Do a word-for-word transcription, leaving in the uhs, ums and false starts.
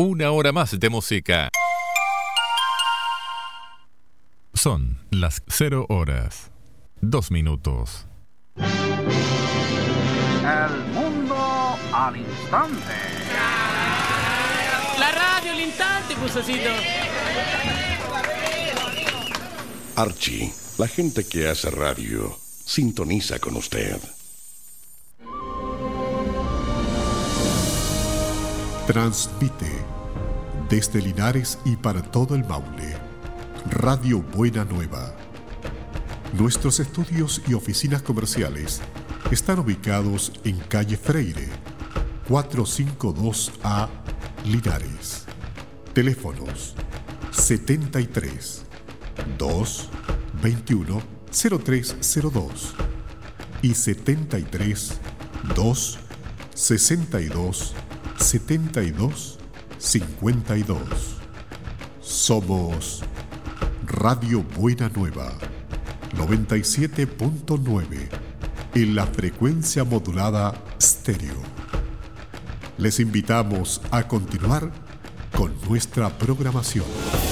Una hora más de música. Son las cero horas, dos minutos. El mundo al instante. La radio al instante, Pusocito. Archie, la gente que hace radio, sintoniza con usted. Transmite desde Linares y para todo el Maule, Radio Buena Nueva. Nuestros estudios y oficinas comerciales están ubicados en calle Freire, cuatrocientos cincuenta y dos A, Linares. Teléfonos setenta y tres, dos, veintiuno, cero tres cero dos y setenta y tres, dos, sesenta y dos, setenta y dos, cincuenta y dos. Somos Radio Buena Nueva, noventa y siete punto nueve en la frecuencia modulada estéreo. Les invitamos a continuar con nuestra programación.